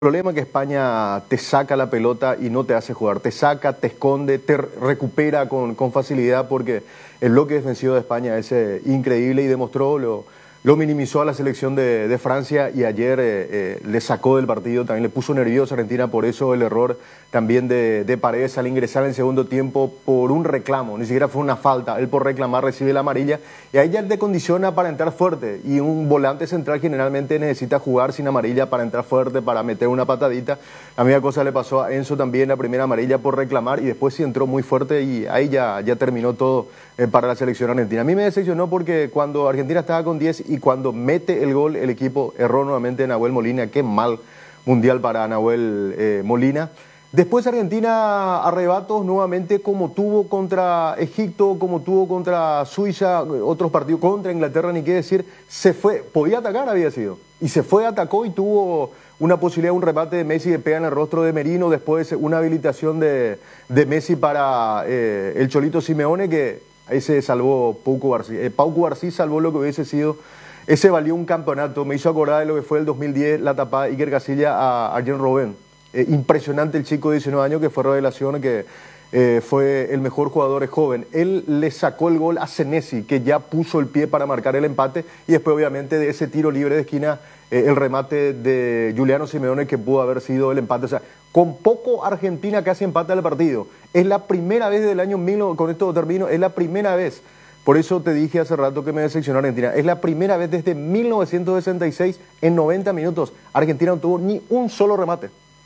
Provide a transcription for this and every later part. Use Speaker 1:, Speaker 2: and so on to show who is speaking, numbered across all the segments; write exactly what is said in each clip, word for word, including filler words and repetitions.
Speaker 1: problema es que España te saca la pelota y no te hace jugar, te saca, te esconde, te recupera con, con facilidad porque el bloque defensivo de España es eh, increíble y demostró, lo, lo minimizó a la selección de, de Francia y ayer eh, eh, le sacó del partido, también le puso nervioso a Argentina, por eso el error también de, de Paredes al ingresar en el segundo tiempo por un reclamo, ni siquiera fue una falta, él por reclamar recibe la amarilla y ahí ya te condiciona para entrar fuerte y un volante central generalmente necesita jugar sin amarilla para entrar fuerte, para meter una patadita. La misma cosa le pasó a Enzo también, la primera amarilla por reclamar y después sí entró muy fuerte y ahí ya, ya terminó todo eh, para la selección argentina. A mí me decepcionó porque cuando Argentina estaba con diez y cuando mete el gol el equipo erró nuevamente Nahuel Molina, qué mal mundial para Nahuel eh, Molina. Después Argentina arrebatos nuevamente como tuvo contra Egipto, como tuvo contra Suiza, otros partidos contra Inglaterra, ni qué decir, se fue, podía atacar había sido, y se fue, atacó y tuvo una posibilidad, un remate de Messi que pega en el rostro de Merino, después una habilitación de, de Messi para eh, el Cholito Simeone, que ahí se salvó Pauco García, eh, Pauco García salvó lo que hubiese sido, ese valió un campeonato, me hizo acordar de lo que fue el dos mil diez, la tapada de Iker Casillas a Arjen Robben. Eh, impresionante el chico de diecinueve años que fue revelación, que eh, fue el mejor jugador joven. Él le sacó el gol a Senesi, que ya puso el pie para marcar el empate, y después obviamente de ese tiro libre de esquina, eh, el remate de Giuliano Simeone que pudo haber sido el empate. O sea, con poco Argentina casi empata el partido. Es la primera vez del año mil, con esto termino, es la primera vez. Por eso te dije hace rato que me decepcionó Argentina. Es la primera vez desde mil novecientos sesenta y seis, en noventa minutos, Argentina no tuvo ni un solo remate.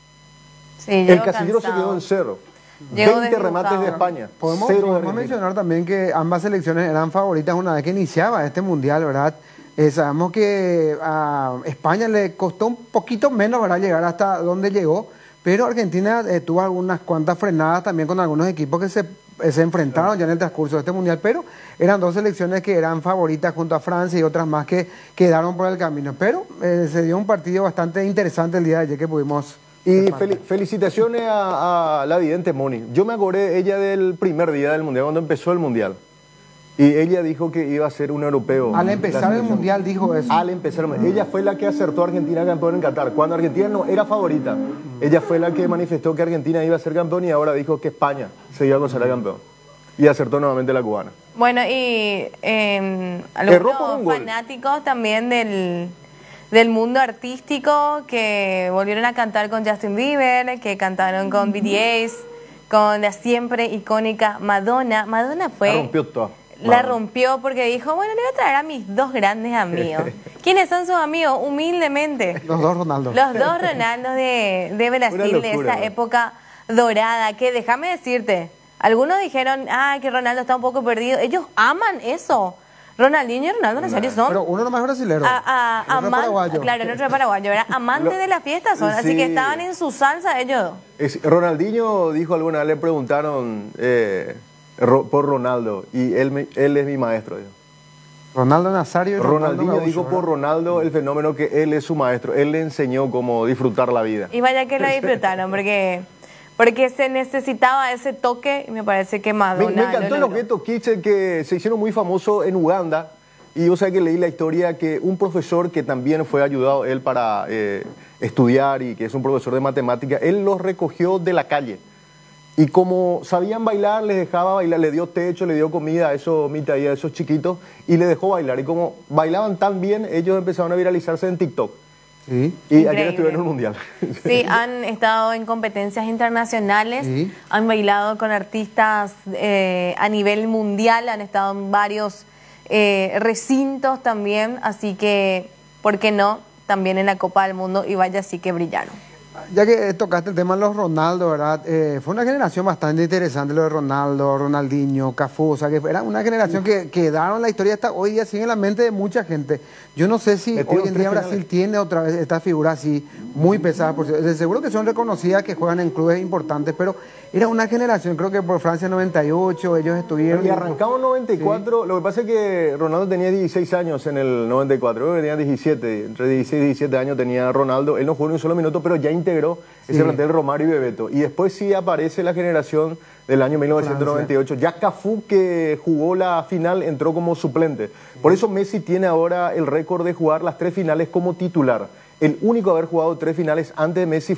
Speaker 2: Sí,
Speaker 1: el casillero se quedó en cero.
Speaker 2: Llego
Speaker 1: veinte remates de España.
Speaker 3: Podemos,
Speaker 1: cero
Speaker 3: podemos
Speaker 1: de
Speaker 3: mencionar también que ambas selecciones eran favoritas una vez que iniciaba este mundial, ¿verdad? Eh, sabemos que a España le costó un poquito menos, ¿verdad?, llegar hasta donde llegó, pero Argentina eh, tuvo algunas cuantas frenadas también con algunos equipos que se, eh, se enfrentaron sí. ya en el transcurso de este mundial, pero eran dos selecciones que eran favoritas junto a Francia y otras más que quedaron por el camino. Pero eh, se dio un partido bastante interesante el día de ayer que pudimos...
Speaker 1: Y fel felicitaciones a, a la vidente Moni. Yo me acordé ella del primer día del Mundial, cuando empezó el Mundial. Y ella dijo que iba a ser un europeo.
Speaker 3: Al empezar el Mundial dijo eso.
Speaker 1: Al empezar el Mundial. Ella fue la que acertó a Argentina campeón en Qatar. Cuando Argentina no era favorita, ella fue la que manifestó que Argentina iba a ser campeón y ahora dijo que España se iba a considerar campeón. Y acertó nuevamente la cubana.
Speaker 2: Bueno, y eh, algunos fanáticos también del... del mundo artístico que volvieron a cantar con Justin Bieber, que cantaron con B T S, con la siempre icónica Madonna. Madonna fue...
Speaker 1: La rompió toda.
Speaker 2: La rompió porque dijo, bueno, le voy a traer a mis dos grandes amigos. ¿Quiénes son sus amigos? Humildemente.
Speaker 3: Los dos Ronaldo.
Speaker 2: Los dos Ronaldos de, de Brasil, locura, de esa ¿no? época dorada, que déjame decirte, algunos dijeron, ah, que Ronaldo está un poco perdido. Ellos aman eso. Ronaldinho y Ronaldo Nazario son...
Speaker 3: Pero uno nomás brasilero.
Speaker 2: A, a,
Speaker 3: el otro paraguayo.
Speaker 2: Claro, el otro es paraguayo, ¿verdad? Amantes Lo, de la fiesta son, sí. Así que estaban en su salsa ellos.
Speaker 1: Es, Ronaldinho dijo alguna vez, le preguntaron eh, ro, por Ronaldo, y él, él es mi maestro. Dijo.
Speaker 3: Ronaldo Nazario y
Speaker 1: Ronaldinho
Speaker 3: Ronaldo
Speaker 1: dijo por Ronaldo el fenómeno que él es su maestro. Él le enseñó cómo disfrutar la vida.
Speaker 2: Y vaya que lo disfrutaron, porque... Porque se necesitaba ese toque y me parece que Madonna...
Speaker 1: Me, me encantó lo los Ghetto Kids que se hicieron muy famosos en Uganda. Y yo sé que leí la historia que un profesor que también fue ayudado él para eh, estudiar y que es un profesor de matemáticas, él los recogió de la calle. Y como sabían bailar, les dejaba bailar, le dio techo, le dio comida a esos, a esos chiquitos y les dejó bailar. Y como bailaban tan bien, ellos empezaron a viralizarse en TikTok. Sí. Y increíble. Ayer estuvieron en un mundial.
Speaker 2: Sí, han estado en competencias internacionales, sí. Han bailado con artistas eh, a nivel mundial, han estado en varios eh, recintos también, así que, ¿por qué no? También en la Copa del Mundo y vaya, sí que brillaron.
Speaker 3: Ya que tocaste el tema de los Ronaldo, ¿verdad? Eh, fue una generación bastante interesante lo de Ronaldo, Ronaldinho, Cafú, o sea que era una generación que quedaron en la historia hasta hoy día sigue en la mente de mucha gente. Yo no sé si hoy en día Brasil finales. tiene otra vez esta figura así muy pesada, por de seguro que son reconocidas, que juegan en clubes importantes, pero era una generación, creo que por Francia noventa y ocho, ellos estuvieron...
Speaker 1: Y arrancamos en noventa y cuatro, sí. Lo que pasa es que Ronaldo tenía dieciséis años en el noventa y cuatro, creo que tenía diecisiete, entre dieciséis y diecisiete años tenía Ronaldo, él no jugó ni un solo minuto, pero ya integró sí. ese plantel Romario y Bebeto. Y después sí aparece la generación del año mil novecientos noventa y ocho, Francia. Ya Cafú, que jugó la final, entró como suplente. Por eso Messi tiene ahora el récord de jugar las tres finales como titular. El único a haber jugado tres finales antes de Messi